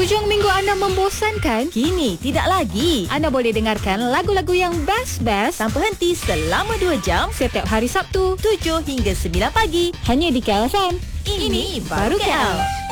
Hujung minggu anda membosankan? Kini tidak lagi. Anda boleh dengarkan lagu-lagu yang best-best Tanpa henti selama 2 jam, setiap hari Sabtu 7 hingga 9 pagi. hanya di KLFM. Ini Baru KL.